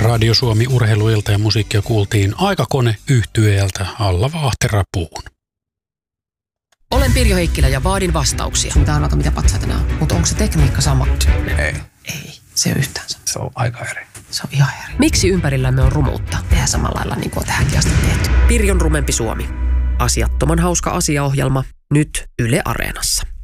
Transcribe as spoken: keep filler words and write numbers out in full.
Radio Suomi urheiluilta ja musiikkia kuultiin Aikakone -yhtyeeltä Alla Vaahterapuun. Olen Pirjo Heikkilä ja vaadin vastauksia. Mitä arvata, mitä patsaita nämä on. Mutta onko se tekniikka sama? Ei. Ei, se on yhtään sama. Se on aika eri. Se on ihan eri. Miksi ympärillämme on rumuutta? Tehdään samalla lailla niin kuin on tähänkin asti tehty. Pirjon rumempi Suomi. Asiattoman hauska asiaohjelma nyt Yle Areenassa.